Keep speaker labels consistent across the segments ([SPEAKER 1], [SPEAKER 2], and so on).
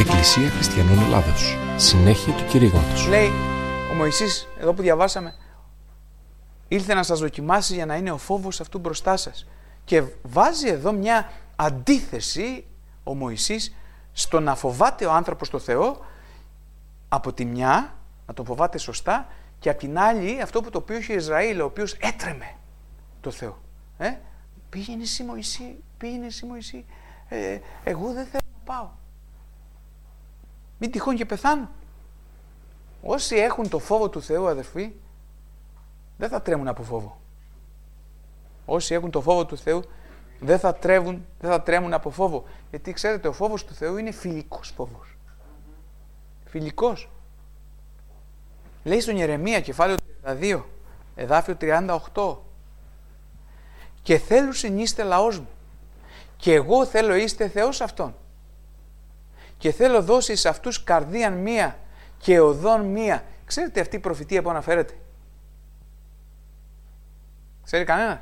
[SPEAKER 1] Εκκλησία Χριστιανών Ελλάδος. Συνέχεια του κηρύγματος.
[SPEAKER 2] Λέει ο Μωυσής, εδώ που διαβάσαμε, ήλθε να σας δοκιμάσει για να είναι ο φόβος αυτού μπροστά σας. Και βάζει εδώ μια αντίθεση ο Μωυσής στο να φοβάται ο άνθρωπος το Θεό από τη μια, να τον φοβάται σωστά, και απ' την άλλη αυτό που το οποίο είχε Ισραήλ, ο οποίος έτρεμε το Θεό. Πήγαινε εσύ Μωυσή, εγώ δεν θέλω να πάω. Μην τυχόν και πεθάνω. Όσοι έχουν το φόβο του Θεού, αδερφοί, δεν θα τρέμουν από φόβο. Όσοι έχουν το φόβο του Θεού δεν θα τρέμουν από φόβο. Γιατί ξέρετε, ο φόβος του Θεού είναι φιλικός φόβος. Φιλικός. Λέει στον Ιερεμία, κεφάλαιο 32, εδάφιο 38. Και θέλουσιν είστε λαός μου, και εγώ θέλω είστε Θεός αυτόν. Και θέλω δώσει σε αυτούς καρδίαν μία και οδόν μία. Ξέρετε αυτή η προφητεία που αναφέρεται? Ξέρει κανένας?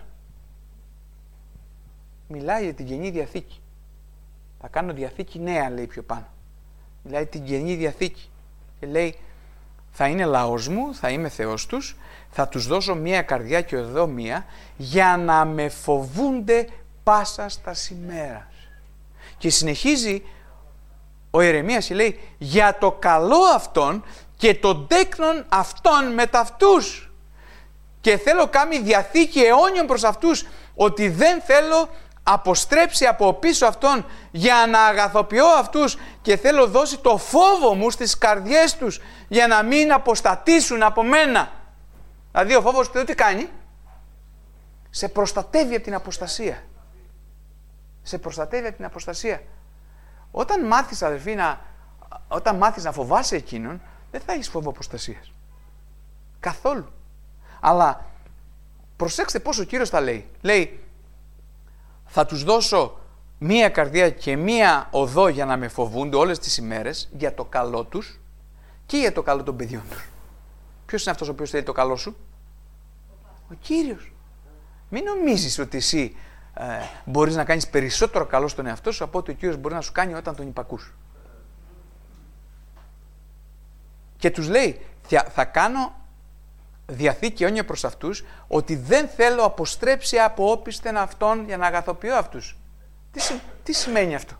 [SPEAKER 2] Μιλάει για την Καινή Διαθήκη. Θα κάνω Διαθήκη νέα, λέει πιο πάνω. Μιλάει την Καινή Διαθήκη. Και λέει, θα είναι λαός μου, θα είμαι Θεός τους, θα τους δώσω μία καρδιά και οδό μία, για να με φοβούνται πάσα στα ημέρας. Και συνεχίζει ο Ιερεμίας και λέει, για το καλό αυτών και τον τέκνον αυτών με ταυτούς. Και θέλω κάνει διαθήκη αιώνιων προς αυτούς, ότι δεν θέλω αποστρέψει από πίσω αυτόν για να αγαθοποιώ αυτούς, και θέλω δώσει το φόβο μου στις καρδιές τους για να μην αποστατήσουν από μένα. Δηλαδή ο φόβος του Θεού τι κάνει? Σε προστατεύει από την αποστασία. Σε προστατεύει από την αποστασία. Όταν μάθεις, αδελφοί, όταν μάθεις να φοβάσαι εκείνον, δεν θα έχεις φόβο αποστασίας. Καθόλου. Αλλά προσέξτε πώς ο Κύριος τα λέει. Λέει, θα τους δώσω μία καρδιά και μία οδό για να με φοβούνται όλες τις ημέρες, για το καλό τους και για το καλό των παιδιών τους. Ποιος είναι αυτός ο οποίος θέλει το καλό σου? Ο Κύριος. Μην νομίζεις ότι εσύ μπορείς να κάνεις περισσότερο καλό στον εαυτό σου από ότι ο Κύριος μπορεί να σου κάνει όταν τον υπακούς. Και τους λέει, θα κάνω διαθήκη αιώνια προς αυτούς, ότι δεν θέλω αποστρέψει από όπισθεν αυτών για να αγαθοποιώ αυτούς. Τι σημαίνει αυτό?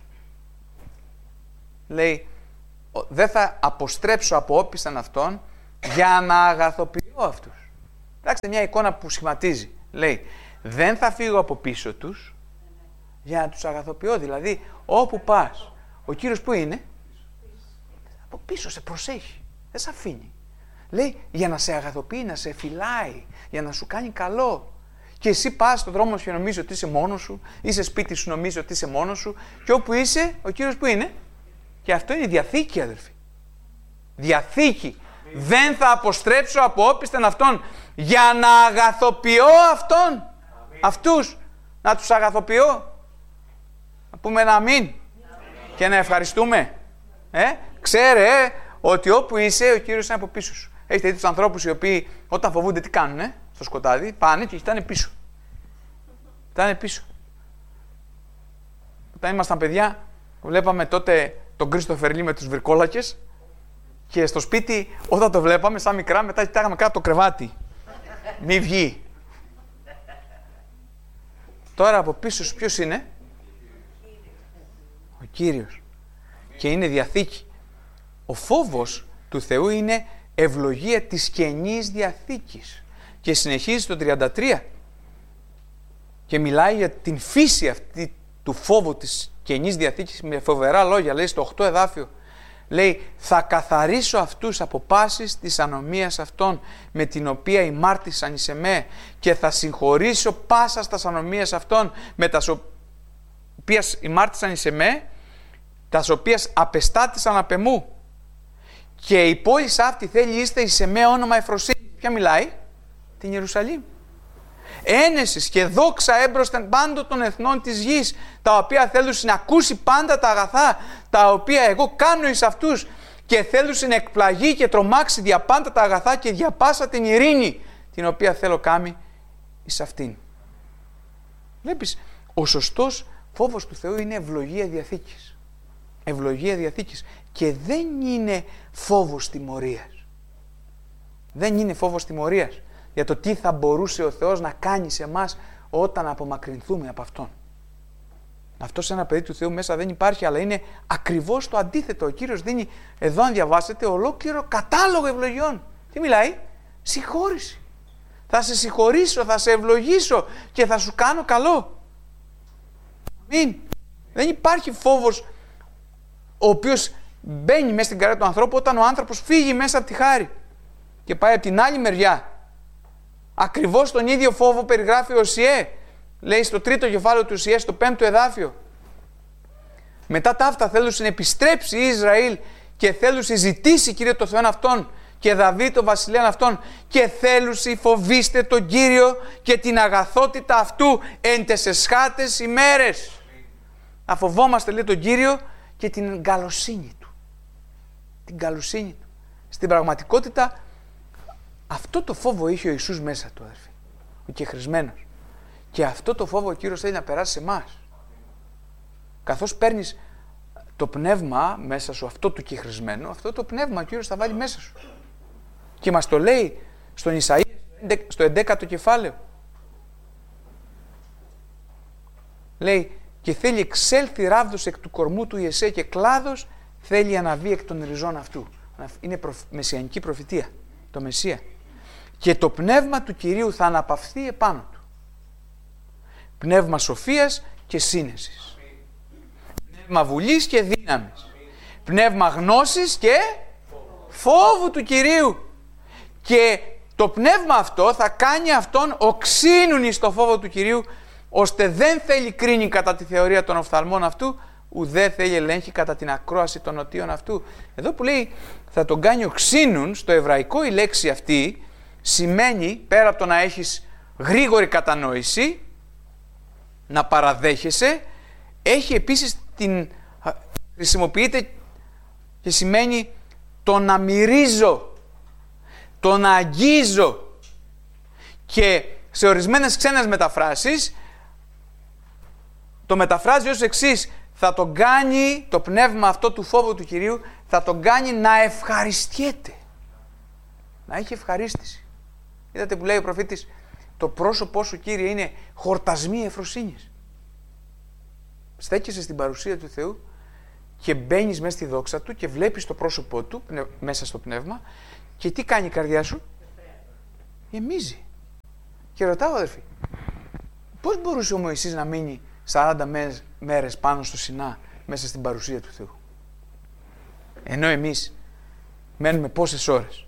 [SPEAKER 2] Λέει, δεν θα αποστρέψω από όπισθεν αυτών για να αγαθοποιώ αυτούς. Κοιτάξτε μια εικόνα που σχηματίζει. Λέει, δεν θα φύγω από πίσω τους για να τους αγαθοποιώ. Δηλαδή, όπου πας, ο Κύριος που είναι? Από πίσω σε προσέχει. Δεν σε αφήνει. Λέει, για να σε αγαθοποιεί, να σε φυλάει, για να σου κάνει καλό. Και εσύ πας στον δρόμο σου και νομίζεις ότι είσαι μόνος σου, είσαι σπίτι σου, νομίζεις ότι είσαι μόνος σου, και όπου είσαι, ο Κύριος που είναι? Και αυτό είναι η διαθήκη, αδελφοί. Διαθήκη. Δεν θα αποστρέψω από όπισθεν αυτόν για να αγαθοποιώ αυτόν. Αυτούς. Να τους αγαθοποιώ. Να πούμε ένα αμήν και να ευχαριστούμε. Ξέρε ότι όπου είσαι, ο Κύριος είναι από πίσω σου. Έχετε δει τους ανθρώπους οι οποίοι όταν φοβούνται τι κάνουνε στο σκοτάδι? Πάνε και κοιτάνε πίσω. Κοιτάνε πίσω. Όταν ήμασταν παιδιά, βλέπαμε τότε τον Κρίστοφερ Λί με τους βρικόλακες, και στο σπίτι όταν το βλέπαμε σαν μικρά, μετά κοιτάγαμε κάτω το κρεβάτι. Μη βγει. Τώρα από πίσω σου ποιος είναι? Ο Κύριος. Και είναι διαθήκη. Ο φόβος του Θεού είναι ευλογία της Καινής Διαθήκης. Και συνεχίζει το 33 και μιλάει για την φύση αυτή του φόβου της Καινής Διαθήκης με φοβερά λόγια. Λέει στο 8 εδάφιο, λέει, θα καθαρίσω αυτούς από πάσης της ανομίας αυτών με την οποία ημάρτησαν εις εμέ, και θα συγχωρήσω πάσα στα ανομίας αυτών με τα οποίας ημάρτησαν εις εμέ, τα οποίας απεστάτησαν απ' εμού. Και η πόλη αυτή θέλει είστε εις εμέ όνομα εφροσύνη. Ποια μιλάει? Την Ιερουσαλήμ. Ένεσης και δόξα έμπροσθεν πάντων των εθνών της γης, τα οποία θέλουν να ακούσει πάντα τα αγαθά, τα οποία εγώ κάνω εις αυτούς, και θέλουν να εκπλαγεί και τρομάξει δια πάντα τα αγαθά και δια πάσα την ειρήνη, την οποία θέλω κάμει εις αυτήν. Βλέπεις, ο σωστός φόβος του Θεού είναι ευλογία διαθήκης. ευλογία διαθήκης. Και δεν είναι φόβος τιμωρίας. Δεν είναι φόβος τιμωρίας για το τι θα μπορούσε ο Θεός να κάνει σε εμάς όταν απομακρυνθούμε από Αυτόν. Αυτό σε ένα παιδί του Θεού μέσα δεν υπάρχει, αλλά είναι ακριβώς το αντίθετο. Ο Κύριος δίνει, εδώ αν διαβάσετε, ολόκληρο κατάλογο ευλογιών. Τι μιλάει? Συγχώρηση. Θα σε συγχωρήσω, θα σε ευλογήσω και θα σου κάνω καλό. Αμήν. Δεν υπάρχει φόβος ο οποίος μπαίνει μέσα στην καρδιά του ανθρώπου όταν ο άνθρωπος φύγει μέσα από τη χάρη και πάει από την άλλη μεριά. Ακριβώς τον ίδιο φόβο περιγράφει ο Οσιέ. Λέει στο 3ο κεφάλαιο του Οσιέ, στο 5ο εδάφιο. Μετά τα αυτά θέλουν να επιστρέψει η Ισραήλ και θέλουν να ζητήσει Κύριε το Θεό αυτόν και Δαβίδ το βασιλέαν αυτόν και θέλουν φοβήστε τον Κύριο και την αγαθότητα αυτού εν τες εσχάτες ημέρες. Να φοβόμαστε, λέει, τον Κύριο και την καλοσύνη του. Την καλοσύνη του. Στην πραγματικότητα αυτό το φόβο είχε ο Ιησούς μέσα του, αδερφοί. Ο κεχρισμένος. Και αυτό το φόβο ο Κύριος θέλει να περάσει σε εμάς. Καθώς παίρνεις το πνεύμα μέσα σου, αυτό του κεχρισμένου, αυτό το πνεύμα ο Κύριος θα βάλει μέσα σου. Και μας το λέει στον Ισαΐα, στο 11ο κεφάλαιο. Λέει, και θέλει εξέλθει ράβδος εκ του κορμού του Ιεσέ και κλάδος θέλει αναβεί εκ των ριζών αυτού. Είναι μεσιανική προφητεία, το Μεσσία. Και το πνεύμα του Κυρίου θα αναπαυθεί επάνω του. Πνεύμα σοφίας και σύνεσης. Πνεύμα βουλής και δύναμης. Πνεύμα γνώσης και φόβου του Κυρίου. Και το πνεύμα αυτό θα κάνει αυτόν οξύνουν εις το φόβο του Κυρίου, ώστε δεν θέλει κρίνει κατά τη θεωρία των οφθαλμών αυτού, ουδέ θέλει ελέγχει κατά την ακρόαση των οτίων αυτού. Εδώ που λέει θα τον κάνει οξύνουν, στο εβραϊκό η λέξη αυτή σημαίνει, πέρα από το να έχεις γρήγορη κατανόηση, να παραδέχεσαι, έχει επίσης χρησιμοποιείται και σημαίνει το να μυρίζω, το να αγγίζω. Και σε ορισμένες ξένες μεταφράσεις το μεταφράζει ως εξής: θα τον κάνει το πνεύμα αυτό του φόβου του Κυρίου, θα τον κάνει να ευχαριστιέται, να έχει ευχαρίστηση. Είδατε που λέει ο προφήτης, το πρόσωπό σου Κύριε είναι χορτασμοί ευφροσύνης. Στέκεσαι στην παρουσία του Θεού και μπαίνεις μέσα στη δόξα του και βλέπεις το πρόσωπό του μέσα στο πνεύμα και τι κάνει η καρδιά σου? Γεμίζει. Και ρωτάω, αδερφοί, πώς μπορούσε ο Μωυσής να μείνει 40 μέρες πάνω στο Σινά μέσα στην παρουσία του Θεού, ενώ εμείς μένουμε πόσες ώρες?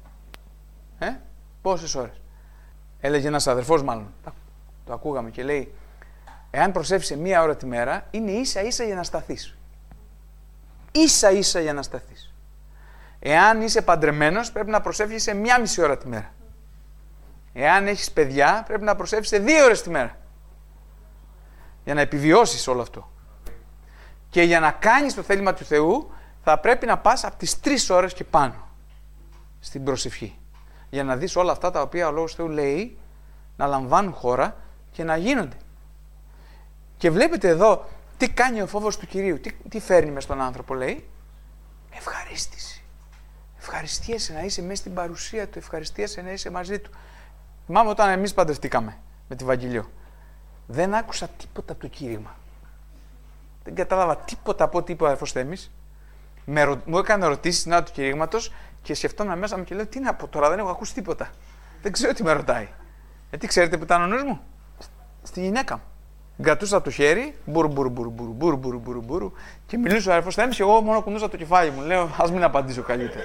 [SPEAKER 2] Πόσες ώρες? Έλεγε ένας αδερφός, μάλλον το ακούγαμε, και λέει, εάν προσεύσεις 1 ώρα τη μέρα, είναι ίσα ίσα για να σταθείς. Ίσα ίσα για να σταθείς. Εάν είσαι παντρεμένος, πρέπει να προσεύχεις σε 1,5 ώρα τη μέρα. Εάν έχεις παιδιά, πρέπει να προσεύχεις σε 2 ώρες τη μέρα. Για να επιβιώσεις όλο αυτό. Και για να κάνεις το θέλημα του Θεού, θα πρέπει να πας από τις 3 ώρες και πάνω στην προσευχή. Για να δεις όλα αυτά τα οποία ο Λόγος Θεού λέει να λαμβάνουν χώρα και να γίνονται. Και βλέπετε εδώ τι κάνει ο φόβος του Κυρίου, τι φέρνει μες στον άνθρωπο, λέει? Ευχαρίστηση. Ευχαριστίεσαι να είσαι μέσα στην παρουσία του, ευχαριστίεσαι να είσαι μαζί του. Θυμάμαι όταν εμείς παντρευτήκαμε με τη Βαγγελιό, δεν άκουσα τίποτα από το κήρυγμα. Δεν κατάλαβα τίποτα από ό,τι είπε ο αδερφός Θέμης. Μου έκανε ερωτήσεις στην ώρα του κηρύγματος και σκεφτόμουν μέσα μου και λέω, τι να πω τώρα, δεν έχω ακούσει τίποτα. Δεν ξέρω τι με ρωτάει. Γιατί ξέρετε που ήταν ο νους μου? Στη γυναίκα μου. Κρατούσα από το χέρι, μπουρου, και μιλούσε ο αδερφός Θέμης και εγώ μόνο κουνούσα το κεφάλι μου. Λέω, ας μην απαντήσω καλύτερα.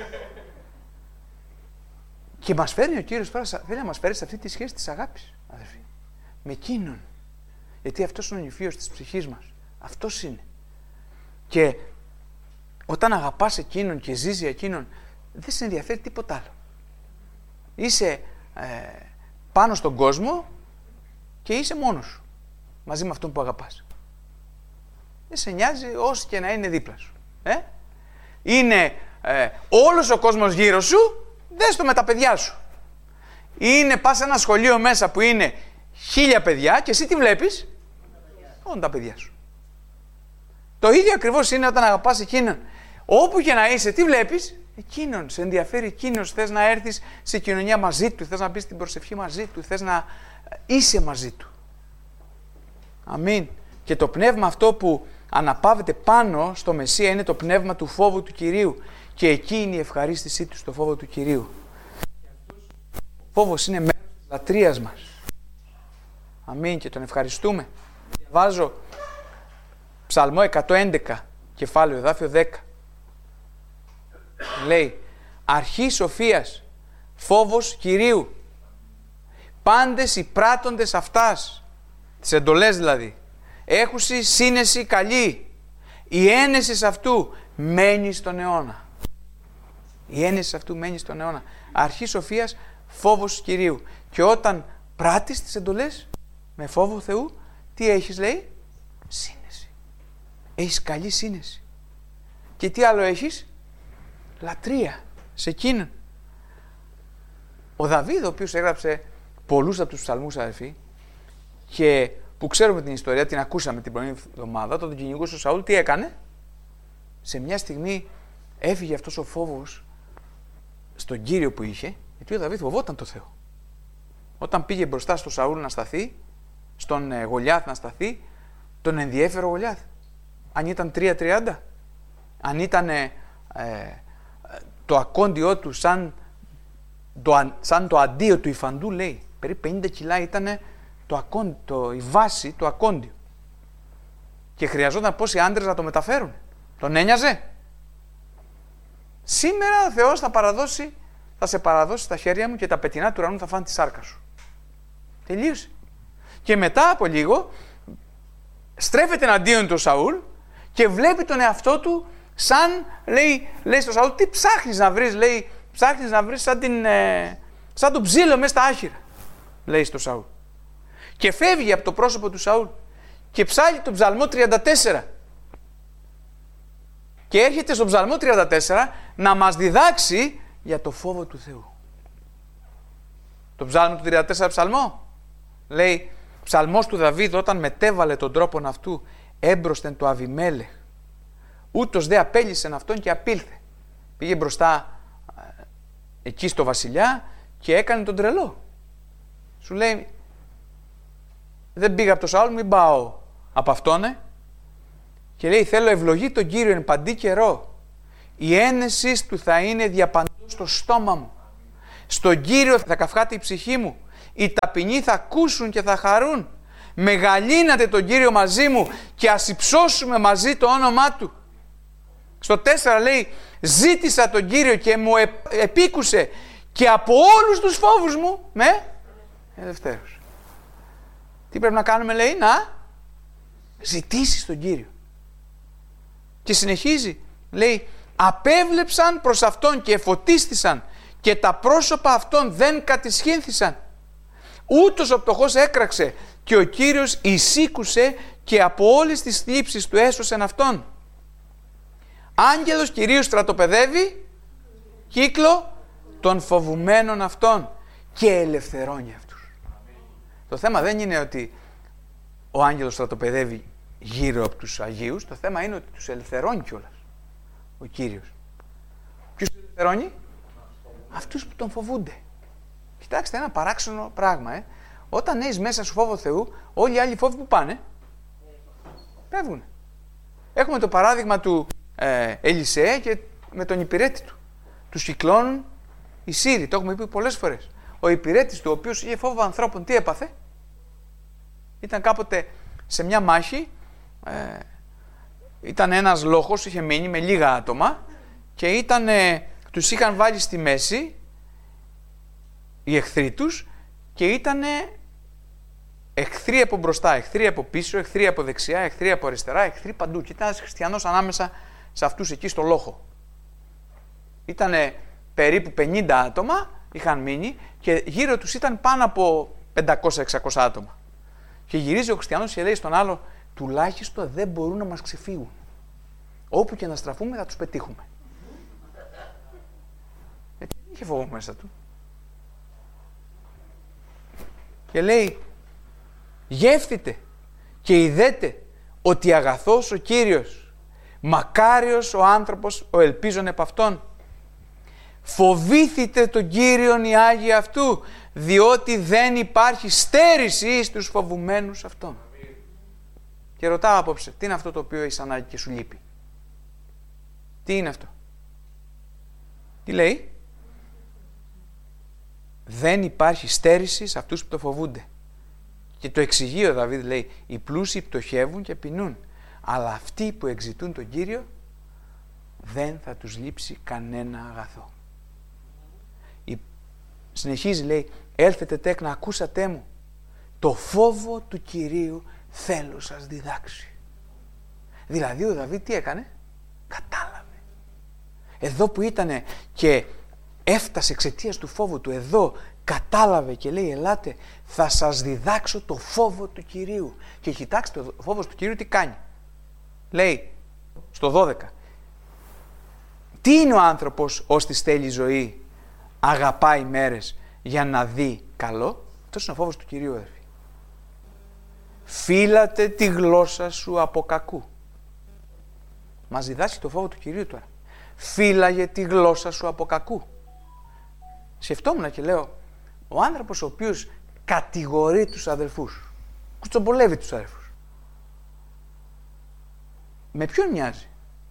[SPEAKER 2] Και μας φέρνει ο Κύριος τώρα, θέλει να μας φέρει σε αυτή τη σχέση της αγάπης, αδερφοί. Με εκείνον. Γιατί αυτός είναι ο νηφίος της ψυχής μας. Αυτός είναι. Και όταν αγαπάς εκείνον και ζεις για εκείνον, δεν σε ενδιαφέρει τίποτα άλλο. Είσαι πάνω στον κόσμο και είσαι μόνος σου, μαζί με αυτόν που αγαπάς. Δεν σε νοιάζει όσοι και να είναι δίπλα σου. Είναι όλος ο κόσμος γύρω σου, δες το με τα παιδιά σου. Πας σε ένα σχολείο μέσα που είναι 1000 παιδιά και εσύ τι βλέπεις? Μόνο τα παιδιά σου. Το ίδιο ακριβώς είναι όταν αγαπάς εκείνον. Όπου και να είσαι, τι βλέπεις? Εκείνον, σε ενδιαφέρει εκείνος, θες να έρθεις σε κοινωνία μαζί του, θες να μπεις στην προσευχή μαζί του, θες να είσαι μαζί του. Αμήν. Και το πνεύμα αυτό που αναπαύεται πάνω στο Μεσσία είναι το πνεύμα του φόβου του Κυρίου. Και εκεί είναι η ευχαρίστησή του, στο φόβο του Κυρίου. Ο φόβος είναι μέρος της λατρείας μας. Αμήν, και τον ευχαριστούμε. Διαβάζω Ψαλμό 111, κεφάλαιο, εδάφιο 10. Λέει, αρχή σοφίας, φόβος Κυρίου, πάντες οι πράττοντες αυτάς, τις εντολές δηλαδή, έχουσι σύνεση καλή, η ένεση αυτού μένει στον αιώνα. Η ένεση αυτού μένει στον αιώνα. Αρχή σοφίας, φόβος Κυρίου. Και όταν πράττεις τις εντολές με φόβο Θεού, τι έχεις, λέει? Σύνεση. Έχεις καλή σύνεση. Και τι άλλο έχεις? Λατρεία σε εκείνον. Ο Δαβίδ, ο οποίος έγραψε πολλούς από τους ψαλμούς, αδερφοί, και που ξέρουμε την ιστορία, την ακούσαμε την προηγούμενη εβδομάδα, όταν τον κυνηγούσε ο Σαούλ, τι έκανε? Σε μια στιγμή έφυγε αυτός ο φόβος στον Κύριο που είχε, γιατί ο Δαβίδ φοβόταν το Θεό. Όταν πήγε μπροστά στο Σαούλ να σταθεί, στον Γολιάθ να σταθεί, τον ενδιέφερε ο Γολιάθ. Αν ήταν 3-30, αν ήταν το ακόντιό του σαν το αντίο του υφαντού, λέει, περίπου 50 κιλά ήταν η βάση του ακόντιου. Και χρειαζόταν πόσοι άντρες να το μεταφέρουν. Τον ένοιαζε? Σήμερα ο Θεός θα σε παραδώσει στα χέρια μου και τα πετεινά του ουρανού θα φάνε τη σάρκα σου. Τελείωσε. Και μετά από λίγο στρέφεται εναντίον του Σαούλ και βλέπει τον εαυτό του σαν, λέει στο Σαούλ, τι ψάχνεις να βρεις, λέει, ψάχνεις να βρεις σαν τον ψήλο μέσα στα άχυρα, λέει στο Σαούλ. Και φεύγει από το πρόσωπο του Σαούλ και ψάλει τον Ψαλμό 34. Και έρχεται στον Ψαλμό 34 να μας διδάξει για το φόβο του Θεού. Το Ψάλμο του 34 ψαλμό λέει, ψαλμός του Δαβίδ, όταν μετέβαλε τον τρόπον αυτού έμπροσθεν το Αβιμέλεχ, ούτως δε απέλυσεν αυτόν και απήλθε. Πήγε μπροστά εκεί στο βασιλιά και έκανε τον τρελό. Σου λέει, δεν πήγα από το Σαούλ, μην πάω από αυτόν. Και λέει, θέλω ευλογή τον Κύριο εν παντή καιρό. Η ένεση του θα είναι διαπαντού στο στόμα μου. Στον Κύριο θα καυχάται η ψυχή μου. Οι ταπεινοί θα ακούσουν και θα χαρούν. Μεγαλύνατε τον Κύριο μαζί μου και ας υψώσουμε μαζί το όνομά Του. Στο 4 λέει, ζήτησα τον Κύριο και μου επίκουσε και από όλους τους φόβους μου με ελευθέρωσε. Τι πρέπει να κάνουμε, λέει? Να ζητήσεις τον Κύριο. Και συνεχίζει, λέει, απέβλεψαν προς Αυτόν και εφωτίστησαν και τα πρόσωπα Αυτών δεν κατησχύνθησαν. Ούτως ο πτωχός έκραξε και ο Κύριος εισήκουσε και από όλες τις θλίψεις του έσωσεν Αυτόν. Άγγελος Κυρίου στρατοπεδεύει κύκλο των φοβουμένων Αυτών και ελευθερώνει αυτούς. Το θέμα δεν είναι ότι ο άγγελος στρατοπεδεύει γύρω από τους Αγίους, το θέμα είναι ότι τους ελευθερώνει κιόλας ο Κύριος. Ποιους ελευθερώνει? Αυτούς που τον φοβούνται. Κοιτάξτε ένα παράξενο πράγμα. Όταν έχεις μέσα σου φόβο Θεού, όλοι οι άλλοι φόβοι που πάνε, φεύγουν. Έχουμε το παράδειγμα του Ελισέα και με τον υπηρέτη του. Τους κυκλώνουν οι Σύριοι, το έχουμε πει πολλές φορές. Ο υπηρέτης του, ο οποίος είχε φόβο ανθρώπων, τι έπαθε? Ήταν κάποτε σε μια μάχη, ήταν ένας λόχος, είχε μείνει με λίγα άτομα και τους είχαν βάλει στη μέση οι εχθροί τους και ήταν εχθροί από μπροστά, εχθροί από πίσω, εχθροί από δεξιά, εχθροί από αριστερά, εχθροί παντού. Και ήταν ένας χριστιανός ανάμεσα σε αυτούς εκεί στο λόχο. Ήταν περίπου 50 άτομα, είχαν μείνει και γύρω τους ήταν πάνω από 500-600 άτομα. Και γυρίζει ο χριστιανός και λέει στον άλλο, τουλάχιστον δεν μπορούν να μας ξεφύγουν. Όπου και να στραφούμε θα τους πετύχουμε. Γιατί δεν είχε φόβο μέσα του. Και λέει, γεύθητε και ειδέτε ότι αγαθός ο Κύριος Μακάριος ο άνθρωπος ο ελπίζων επ' αυτόν. Φοβήθητε τον Κύριον οι Άγιοι αυτού, διότι δεν υπάρχει στέρηση στους φοβουμένους αυτόν. Και ρωτάω απόψε, τι είναι αυτό το οποίο έχεις ανάγκη και σου λείπει? Τι είναι αυτό? Τι λέει? Δεν υπάρχει στέρηση σε αυτούς που το φοβούνται. Και το εξηγεί ο Δαβίδ, λέει, οι πλούσιοι πτωχεύουν και πεινούν, αλλά αυτοί που εξητούν τον Κύριο δεν θα τους λείψει κανένα αγαθό. Συνεχίζει, λέει, έλθετε τέκνα, ακούσατε μου, το φόβο του Κυρίου θέλω σας διδάξει. Δηλαδή ο Δαβίδ τι έκανε? Κατάλαβε. Εδώ που ήτανε και έφτασε εξαιτίας του φόβου του, εδώ κατάλαβε και λέει, ελάτε, θα σας διδάξω το φόβο του Κυρίου. Και κοιτάξτε, το φόβος του Κυρίου τι κάνει? Λέει στο 12, τι είναι ο άνθρωπος ώστις θέλει ζωή, αγαπάει μέρες για να δει καλό? Αυτός είναι ο φόβος του Κυρίου, αδερφοί. Φύλατε τη γλώσσα σου από κακού. Μας διδάσκει το φόβο του Κυρίου τώρα. Φύλαγε τη γλώσσα σου από κακού. Σκεφτόμουν και λέω, ο άνθρωπος ο οποίος κατηγορεί τους αδελφούς, κουτσομπολεύει τους αδελφούς, με ποιον μοιάζει?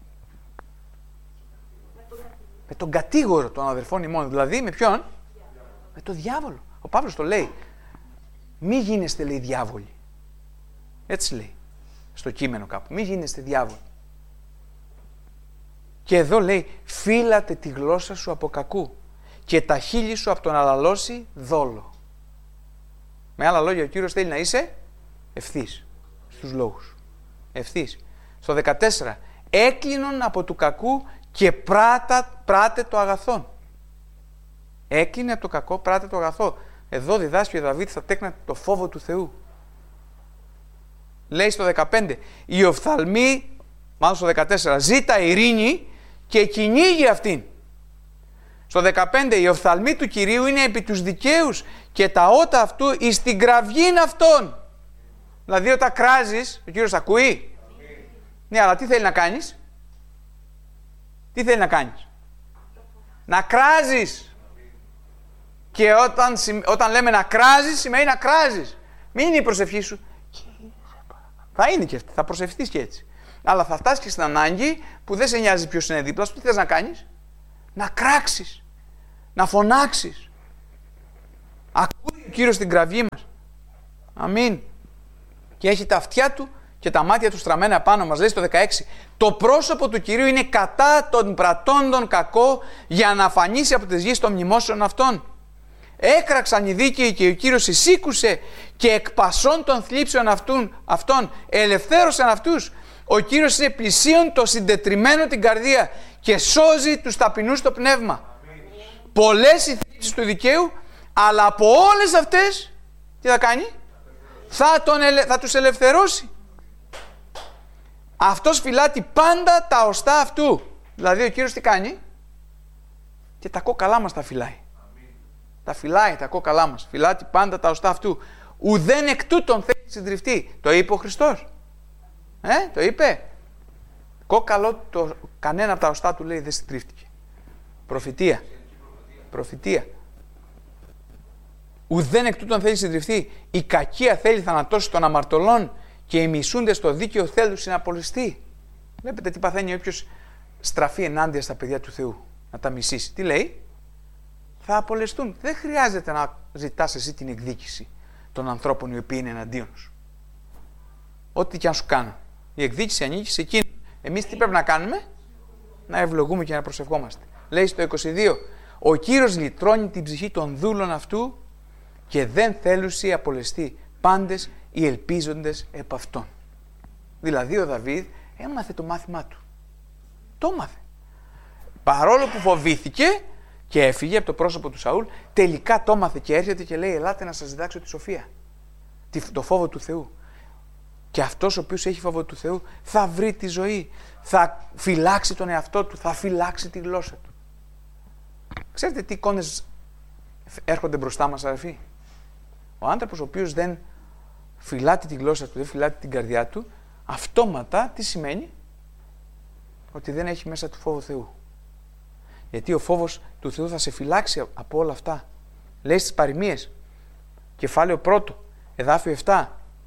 [SPEAKER 2] Με τον κατήγορο των αδελφών ημών. Δηλαδή με ποιον? Με τον διάβολο. Ο Παύλος το λέει, μη γίνεστε, λέει, διάβολοι. Έτσι λέει στο κείμενο κάπου, μη γίνεστε διάβολοι. Και εδώ λέει, φύλατε τη γλώσσα σου από κακού και τα χείλη σου από τον αλαλώσει δόλο. Με άλλα λόγια, ο Κύριος θέλει να είσαι ευθύς στους λόγους. Ευθύς. Στο 14, έκλεινον από του κακού και πράτε το αγαθόν. Έκλεινε από το κακό, πράτε το αγαθό. Εδώ διδάσκει ο Δαβίδ στα τέκνα το φόβο του Θεού. Λέει στο 15, οι οφθαλμοί, μάλλον στο 14, ζήτα ειρήνη και κυνήγει αυτήν. Στο 15, οι οφθαλμοί του Κυρίου είναι επί τους δικαίους και τα ότα αυτού εις την κραυγήν αυτών. Δηλαδή όταν κράζεις, ο Κύριος ακούει. Ναι, αλλά τι θέλει να κάνεις? Τι θέλει να κάνεις? Να κράζεις. Και όταν λέμε να κράζεις, σημαίνει να κράζεις. Μην είναι η προσευχή σου. Θα είναι και αυτή, θα προσευχηθείς και έτσι. Αλλά θα φτάσεις και στην ανάγκη που δεν σε νοιάζει ποιος είναι δίπλα σου. Τι θες να κάνεις? Να κράξεις. Να φωνάξεις. Ακούει ο Κύριος την κραυγή μας. Αμήν. Και έχει τα αυτιά του και τα μάτια του στραμμένα πάνω μας. Λέει στο 16, το πρόσωπο του Κυρίου είναι κατά των πρατώντων κακό, για να φανίσει από τις γης των μνημόσεων αυτών. Έκραξαν οι δίκαιοι και ο Κύριος εισήκουσε και εκπασών των θλίψεων αυτών ελευθέρωσαν αυτούς. Ο Κύριος είναι πλησίον το συντετριμένο την καρδία και σώζει τους ταπεινούς το πνεύμα. Πολλές οι θλίψεις του δικαίου, αλλά από όλες αυτές τι θα κάνει? Θα τους ελευθερώσει. Αυτός φυλάτει πάντα τα οστά αυτού. Δηλαδή ο Κύριος τι κάνει? Και τα κόκαλά μας τα φυλάει. Τα φυλάει τα κόκαλά μας. Φυλάτει πάντα τα οστά αυτού. Ουδέν εκ τούτων θέλει συντριφτεί. Το είπε ο Χριστός. Το είπε. Κόκαλο κανένα από τα οστά του, λέει, δεν συντρίφτηκε. Προφητεία. Ουδέν εκ τούτων θέλει συντριφτεί. Η κακία θέλει θανατώσει των αμαρτωλών και οι μισούντες στο δίκαιο θέλουν συναπολυστεί. Βλέπετε τι παθαίνει όποιος στραφεί ενάντια στα παιδιά του Θεού. Να τα μισήσει. Τι λέει? Θα απολεστούν. Δεν χρειάζεται να ζητάς εσύ την εκδίκηση των ανθρώπων οι οποίοι είναι εναντίον σου. Ό,τι και αν σου κάνω. Η εκδίκηση ανήκει σε εκείνο. Εμείς τι πρέπει να κάνουμε? Να ευλογούμε και να προσευχόμαστε. Λέει στο 22, ο Κύριος λυτρώνει την ψυχή των δούλων αυτού και δεν θέλουσι απολεστεί πάντες οι ελπίζοντες επ' αυτόν. Δηλαδή ο Δαβίδ έμαθε το μάθημά του. Το έμαθε. Παρόλο που φοβήθηκε και έφυγε από το πρόσωπο του Σαούλ, τελικά το έμαθε και έρχεται και λέει, ελάτε να σας διδάξω τη σοφία. Το φόβο του Θεού. Και αυτός ο οποίος έχει φόβο του Θεού θα βρει τη ζωή. Θα φυλάξει τον εαυτό του, θα φυλάξει τη γλώσσα του. Ξέρετε τι εικόνες έρχονται μπροστά μας, αδερφοί? Ο άνθρωπος ο οποίος δεν φυλάται τη γλώσσα του, δεν φυλάται την καρδιά του, αυτόματα τι σημαίνει? ότι δεν έχει μέσα του φόβο Θεού. Γιατί ο φόβος του Θεού θα σε φυλάξει από όλα αυτά. Λέει στις παροιμίες, κεφάλαιο 1, εδάφιο 7.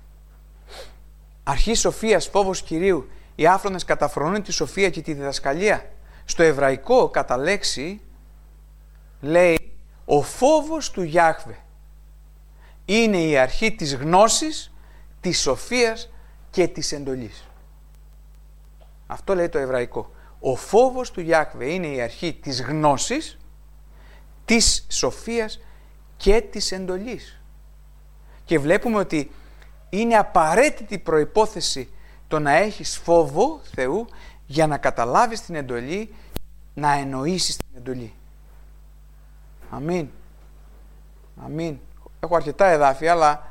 [SPEAKER 2] Αρχή σοφίας, φόβος Κυρίου. Οι άφρονες καταφρονούν τη σοφία και τη διδασκαλία. Στο εβραϊκό κατά λέξη λέει ο φόβος του Γιάχβε είναι η αρχή της γνώσης, της σοφίας και της εντολής. Αυτό λέει το εβραϊκό. Ο φόβος του Γιάχβε είναι η αρχή της γνώσης, της σοφίας και της εντολής. Και βλέπουμε ότι είναι απαραίτητη προϋπόθεση το να έχεις φόβο Θεού για να καταλάβεις την εντολή, να εννοήσεις την εντολή. Αμήν. Αμήν. Έχω αρκετά εδάφια, αλλά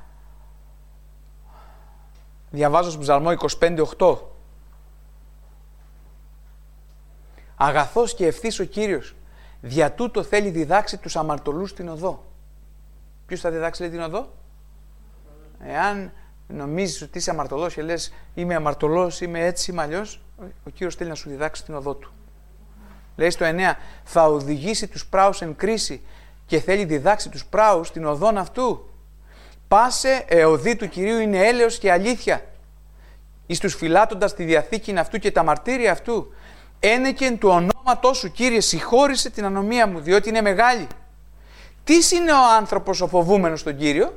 [SPEAKER 2] διαβάζω στον Ψαλμό 25:8. Αγαθός και ευθύς ο Κύριος, δια τούτο θέλει διδάξει τους αμαρτωλούς την οδό. Ποιος θα διδάξει, λέει, την οδό? Εάν νομίζεις ότι είσαι αμαρτωλός και λες είμαι αμαρτωλός, είμαι έτσι, είμαι αλλιώς, ο Κύριος θέλει να σου διδάξει την οδό του. Λέει στο 9, θα οδηγήσει τους πράους εν κρίση και θέλει διδάξει τους πράους την οδόν αυτού. Πάσε οδή του Κυρίου είναι έλεος και αλήθεια. Εις τους φυλάτοντας τη διαθήκη αυτού και τα μαρτύρια αυτού. Ένεκεν του ονόματός σου, Κύριε, συγχώρησε την ανομία μου, διότι είναι μεγάλη. Τι είναι ο άνθρωπος ο φοβούμενος τον Κύριο?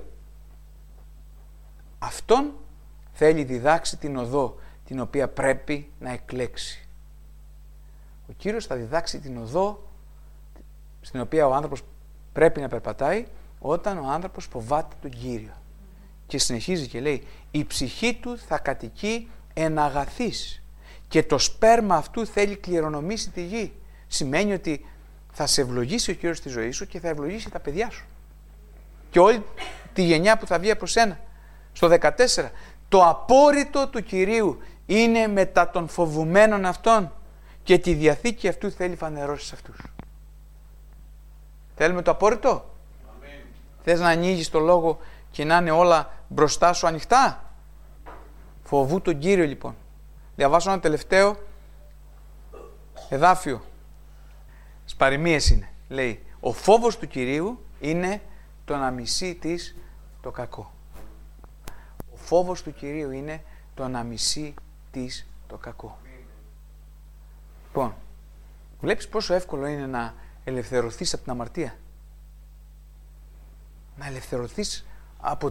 [SPEAKER 2] Αυτόν θέλει διδάξει την οδό την οποία πρέπει να εκλέξει. Ο Κύριος θα διδάξει την οδό στην οποία ο άνθρωπος πρέπει να περπατάει όταν ο άνθρωπος φοβάται τον Κύριο. Και συνεχίζει και λέει, η ψυχή του θα κατοικεί εν αγαθής και το σπέρμα αυτού θέλει κληρονομήσει τη γη. Σημαίνει ότι θα σε ευλογήσει ο Κύριος στη ζωή σου και θα ευλογήσει τα παιδιά σου. Και όλη τη γενιά που θα βγει από σένα. Στο 14, το απόρριτο του Κυρίου είναι μετά των φοβουμένων αυτών και τη διαθήκη αυτού θέλει φανερώσει σε αυτούς. Θέλουμε το απόρριτο? Θες να ανοίγεις το λόγο και να είναι όλα μπροστά σου ανοιχτά? Φοβού τον Κύριο λοιπόν. Διαβάσω ένα τελευταίο εδάφιο. Στις παροιμίες είναι. Λέει, ο φόβος του Κυρίου είναι το να μισεί της το κακό. Ο φόβος του Κυρίου είναι το να μισεί της το κακό. Λοιπόν, βλέπεις πόσο εύκολο είναι να ελευθερωθείς από την αμαρτία. Να ελευθερωθείς από